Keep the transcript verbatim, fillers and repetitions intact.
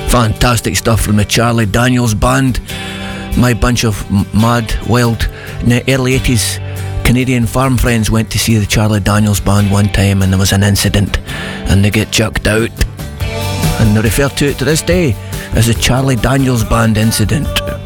Fantastic stuff from the Charlie Daniels Band. My bunch of m- mad, wild, in the early eighties, Canadian farm friends went to see the Charlie Daniels Band one time, and there was an incident, and they get chucked out. And they refer to it to this day as the Charlie Daniels Band incident.